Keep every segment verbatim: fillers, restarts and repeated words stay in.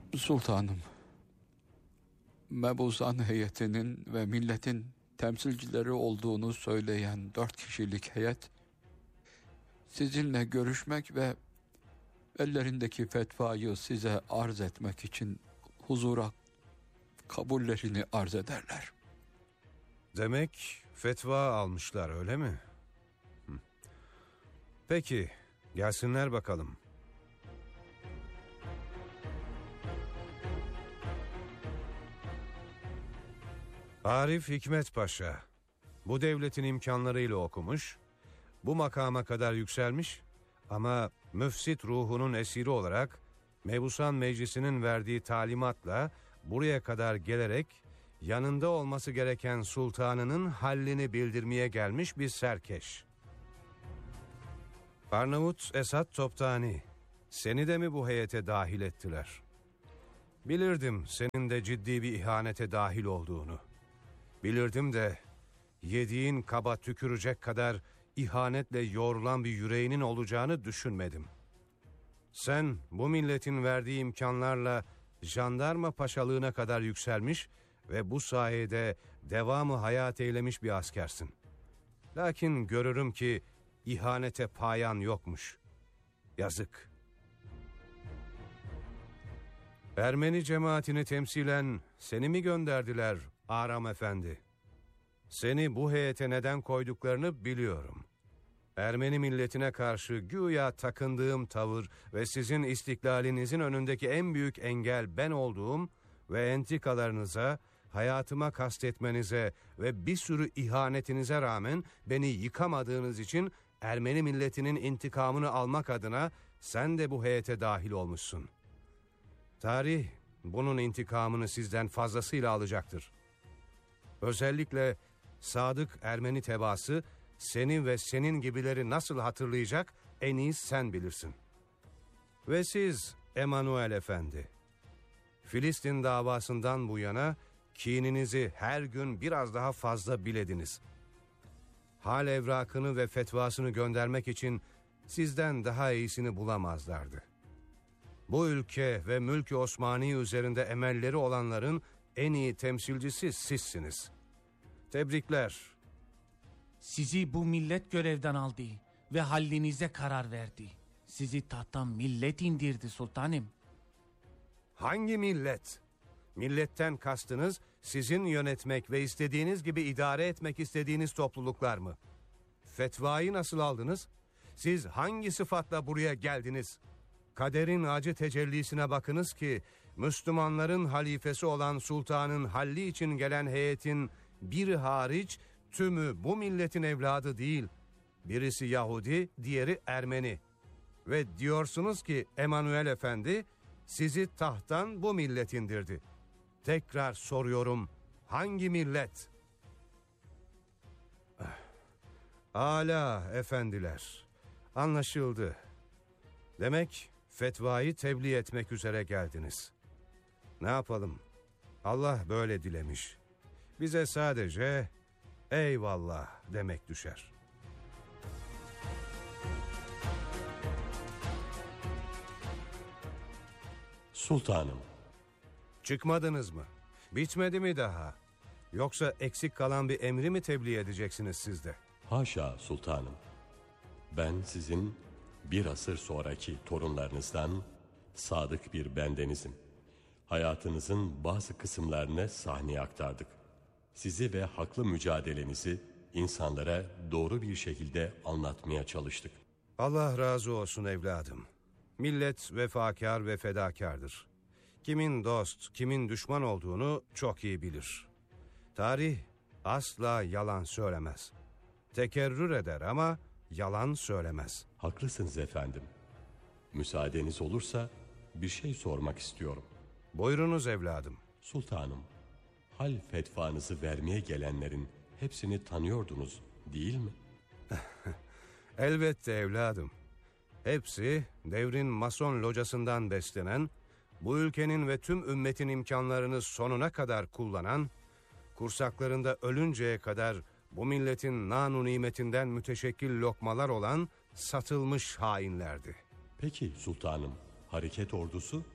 Sultanım, Mebuzan heyetinin ve milletin temsilcileri olduğunu söyleyen dört kişilik heyet, sizinle görüşmek ve ellerindeki fetvayı size arz etmek için huzura kabullerini arz ederler. Demek fetva almışlar, öyle mi? Hı. Peki, gelsinler bakalım. Arif Hikmet Paşa, bu devletin imkanlarıyla okumuş, bu makama kadar yükselmiş ama müfsit ruhunun esiri olarak Mebusan Meclisi'nin verdiği talimatla buraya kadar gelerek yanında olması gereken sultanının hallini bildirmeye gelmiş bir serkeş. Arnavut Esat Toptani, seni de mi bu heyete dahil ettiler? Bilirdim senin de ciddi bir ihanete dahil olduğunu. Bilirdim de yediğin kaba tükürecek kadar ihanetle yoğrulan bir yüreğinin olacağını düşünmedim. Sen bu milletin verdiği imkanlarla jandarma paşalığına kadar yükselmiş ve bu sayede devamı hayat eylemiş bir askersin. Lakin görürüm ki ihanete payan yokmuş. Yazık. Ermeni cemaatini temsilen seni mi gönderdiler Aram Efendi? Seni bu heyete neden koyduklarını biliyorum. Ermeni milletine karşı güya takındığım tavır ve sizin istiklalinizin önündeki en büyük engel ben olduğum ve entikalarınıza, hayatıma kastetmenize ve bir sürü ihanetinize rağmen beni yıkamadığınız için Ermeni milletinin intikamını almak adına sen de bu heyete dahil olmuşsun. Tarih bunun intikamını sizden fazlasıyla alacaktır. Özellikle sadık Ermeni tebaası seni ve senin gibileri nasıl hatırlayacak en iyi sen bilirsin. Ve siz Emanuel Efendi, Filistin davasından bu yana kininizi her gün biraz daha fazla bilediniz. Hal evrakını ve fetvasını göndermek için sizden daha iyisini bulamazlardı. Bu ülke ve mülk-i Osmani üzerinde emelleri olanların en iyi temsilcisi sizsiniz. Tebrikler. Sizi bu millet görevden aldı ve hallinize karar verdi. Sizi tahttan millet indirdi sultanım. Hangi millet? Milletten kastınız sizin yönetmek ve istediğiniz gibi idare etmek istediğiniz topluluklar mı? Fetvayı nasıl aldınız? Siz hangi sıfatla buraya geldiniz? Kaderin acı tecellisine bakınız ki Müslümanların halifesi olan sultanın halli için gelen heyetin biri hariç tümü bu milletin evladı değil. Birisi Yahudi, diğeri Ermeni. Ve diyorsunuz ki Emanuel Efendi sizi tahttan bu millet indirdi. Tekrar soruyorum, hangi millet? Âlâ efendiler, anlaşıldı. Demek fetvayı tebliğ etmek üzere geldiniz. Ne yapalım? Allah böyle dilemiş. Bize sadece eyvallah demek düşer. Sultanım. Çıkmadınız mı? Bitmedi mi daha? Yoksa eksik kalan bir emri mi tebliğ edeceksiniz siz de? Haşa sultanım. Ben sizin bir asır sonraki torunlarınızdan sadık bir bendenizim. Hayatınızın bazı kısımlarını sahneye aktardık. Sizi ve haklı mücadelenizi insanlara doğru bir şekilde anlatmaya çalıştık. Allah razı olsun evladım. Millet vefakar ve fedakardır. Kimin dost, kimin düşman olduğunu çok iyi bilir. Tarih asla yalan söylemez. Tekerrür eder ama yalan söylemez. Haklısınız efendim. Müsaadeniz olursa bir şey sormak istiyorum. Buyurunuz evladım. Sultanım, hal fetvanızı vermeye gelenlerin hepsini tanıyordunuz değil mi? Elbette evladım. Hepsi devrin mason locasından beslenen, bu ülkenin ve tüm ümmetin imkanlarını sonuna kadar kullanan, kursaklarında ölünceye kadar bu milletin nanu nimetinden müteşekkil lokmalar olan satılmış hainlerdi. Peki sultanım, hareket ordusu?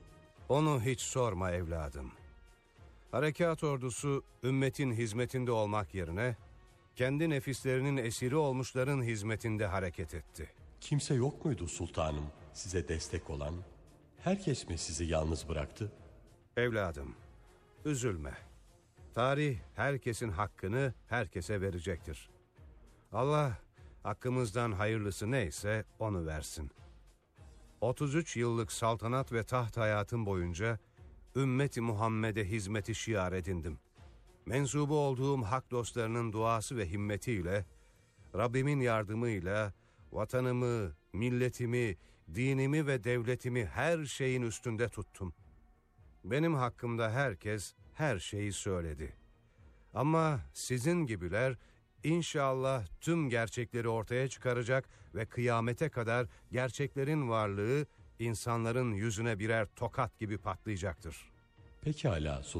Onu hiç sorma evladım. Harekat ordusu ümmetin hizmetinde olmak yerine kendi nefislerinin esiri olmuşların hizmetinde hareket etti. Kimse yok muydu sultanım size destek olan? Herkes mi sizi yalnız bıraktı? Evladım, üzülme. Tarih herkesin hakkını herkese verecektir. Allah hakkımızdan hayırlısı neyse onu versin. otuz üç yıllık saltanat ve taht hayatım boyunca ümmeti Muhammed'e hizmeti şiar edindim. Mensubu olduğum hak dostlarının duası ve himmetiyle, Rabbimin yardımıyla vatanımı, milletimi, dinimi ve devletimi her şeyin üstünde tuttum. Benim hakkımda herkes her şeyi söyledi. Ama sizin gibiler İnşallah tüm gerçekleri ortaya çıkaracak ve kıyamete kadar gerçeklerin varlığı insanların yüzüne birer tokat gibi patlayacaktır. Pekala sultanım.